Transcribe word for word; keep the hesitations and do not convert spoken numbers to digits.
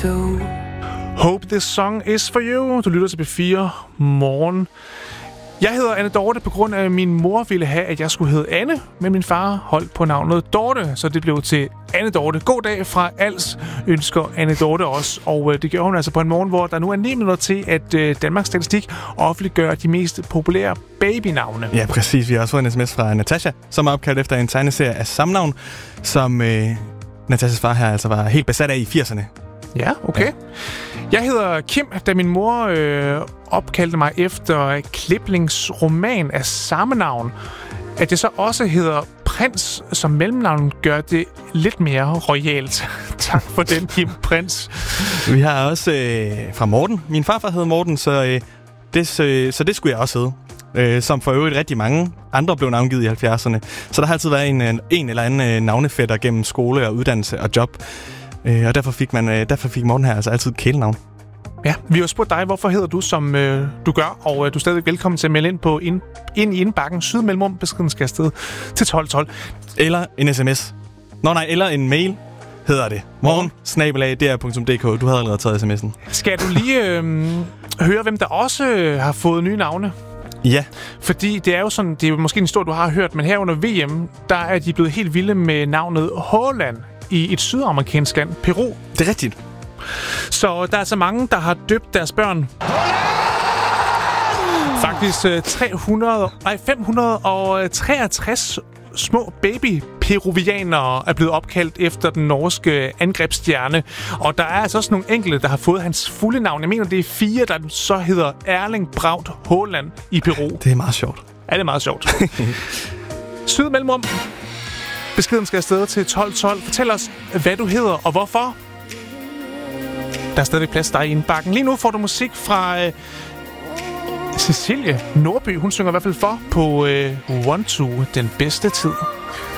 too. Hope this song is for you. Du lytter til B fire Morgen. Jeg hedder Anne Dorte på grund af, at min mor ville have, at jeg skulle hedde Anne, men min far holdt på navnet Dorte, så det blev til Anne Dorte. God dag fra Als ønsker Anne Dorte også, og øh, det gør hun altså på en morgen, hvor der nu er ni minutter til, at øh, Danmarks Statistik offentliggør de mest populære babynavne. Ja, præcis. Vi har også fået en sms fra Natasha, som er opkaldt efter en tegneserie af samme navn, som øh, Natashas far her altså var helt besat af i firserne. Ja, okay. Ja. Jeg hedder Kim, da min mor øh, opkaldte mig efter Kliplings roman af samme navn. At det så også hedder Prins som mellemnavn, gør det lidt mere royalt. Tak for den, Kim Prins. Vi har også øh, fra Morten. Min farfar hed Morten, så, øh, det, så, så det skulle jeg også hedde. Øh, som for øvrigt rigtig mange andre blev navngivet i halvfjerdserne. Så der har altid været en, en eller anden øh, navnefætter gennem skole og uddannelse og job. Øh, og derfor fik, man, øh, derfor fik Morten her altså altid et kælenavn. Ja, vi har spurgt dig, hvorfor hedder du, som øh, du gør, og øh, du er stadig velkommen til at melde ind på ind, ind i indbakken. Sydmellemrum, beskeden skal afsted til tolv tolv. Eller en sms. Nå nej, eller en mail hedder det. morgen snabel-a d r punktum d k. Du havde allerede taget sms'en. Skal du lige øh, høre, hvem der også øh, har fået nye navne? Ja. Fordi det er jo sådan, det er jo måske en historie, du har hørt, men her under V M, der er de blevet helt vilde med navnet Haaland i et sydamerikansk land, Peru. Det er rigtigt. Så der er så mange, der har døbt deres børn. Faktisk tre hundrede, nej, fem hundrede treogtres små baby-peruvianere er blevet opkaldt efter den norske angrebsstjerne. Og der er altså også nogle enkelte, der har fået hans fulde navn. Jeg mener, det er fire, der så hedder Erling Braut Haaland i Peru. Det er meget sjovt. Ja, det er meget sjovt. Sydmellemrum. Beskeden skal afsted til tolv tolv. Fortæl os, hvad du hedder og hvorfor. Der er stadig plads til dig i indbakken. Lige nu får du musik fra øh, Cecilie Nordby. Hun synger i hvert fald for på øh, One Two, den bedste tid.